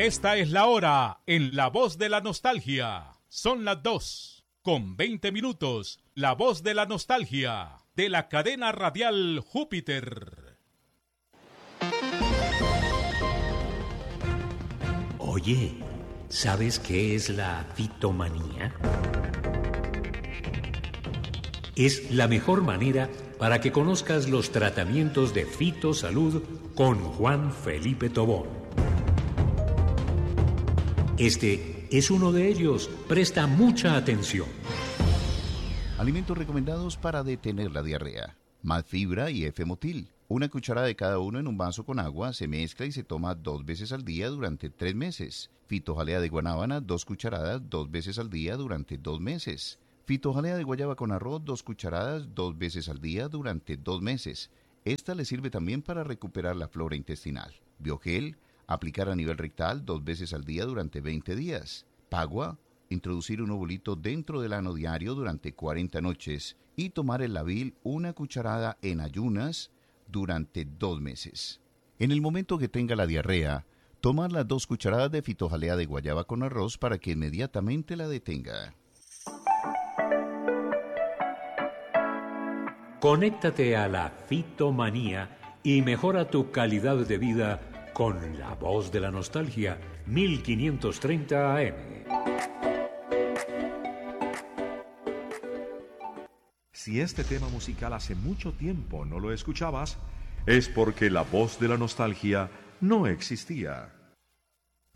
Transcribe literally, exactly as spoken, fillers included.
Esta es la hora en La Voz de la Nostalgia. Son las dos con veinte minutos. La Voz de la Nostalgia de la cadena radial Júpiter. Oye, ¿sabes qué es la fitomanía? Es la mejor manera para que conozcas los tratamientos de fitosalud con Juan Felipe Tobón. Este es uno de ellos. Presta mucha atención. Alimentos recomendados para detener la diarrea. Malfibra y F-motil. Una cucharada de cada uno en un vaso con agua, se mezcla y se toma dos veces al día durante tres meses. Fitojalea de guanábana, dos cucharadas, dos veces al día durante dos meses. Fitojalea de guayaba con arroz, dos cucharadas, dos veces al día durante dos meses. Esta le sirve también para recuperar la flora intestinal. Biogel, aplicar a nivel rectal dos veces al día durante veinte días. Pagua, introducir un ovulito dentro del ano diario durante cuarenta noches y tomar el Lavil una cucharada en ayunas durante dos meses. En el momento que tenga la diarrea, tomar las dos cucharadas de fitojalea de guayaba con arroz para que inmediatamente la detenga. Conéctate a la fitomanía y mejora tu calidad de vida con La Voz de la Nostalgia, mil quinientos treinta A M. Si este tema musical hace mucho tiempo no lo escuchabas, es porque La Voz de la Nostalgia no existía.